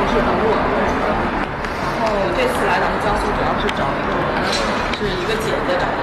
是很弱的。然后这次来咱们江苏主要是找一个是一个姐姐找的。